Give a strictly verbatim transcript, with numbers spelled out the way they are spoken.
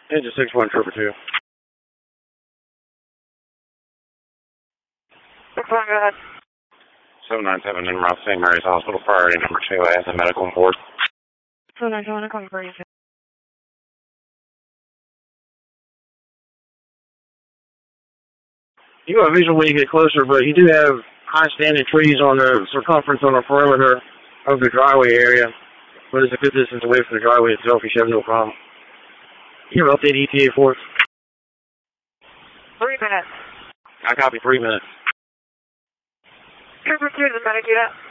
Engine six one, Trooper two. six one, go ahead. seven nine seven, in route Saint Mary's Hospital, priority number two. I have the medical on board. seven nine seven, I'm coming for you. You got a visual when you get closer, but you do have high standing trees on the circumference on the perimeter of the driveway area. But it's a good distance away from the driveway itself. You should have no problem. You have update E T A for us? Three minutes. I copy three minutes. Trooper two, the medic, do that.